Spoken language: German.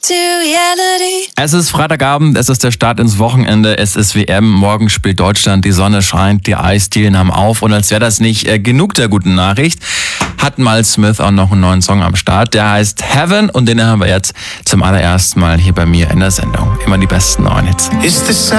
Es ist Freitagabend, es ist der Start ins Wochenende, es ist WM, morgen spielt Deutschland, die Sonne scheint, die Eisdielen haben auf und als wäre das nicht genug der guten Nachricht, hat Miles Smith auch noch einen neuen Song am Start, der heißt Heaven und den haben wir jetzt zum allerersten Mal hier bei mir in der Sendung. Immer die besten neuen Hits.